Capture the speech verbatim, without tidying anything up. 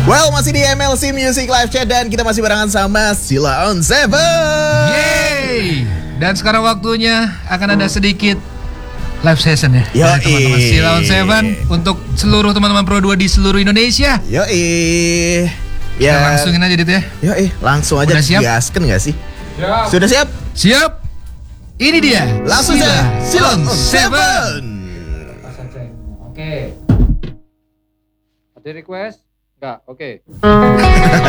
Well, masih di M L C Music Live Chat dan kita masih barengan sama Sheila on Seven. Yeay! Dan sekarang waktunya akan ada sedikit live session ya. Yo, dari teman-teman Sheila on Seven untuk seluruh teman-teman Pro dua di seluruh Indonesia. Yo, Ya, ya langsungin aja Dit ya. Yo, langsung aja. Udah siap? Gasken gak sih? Siap. Sudah siap? Siap. Ini dia. Langsung aja. Sheila on Seven. Oke. Ada request? Enggak, oke.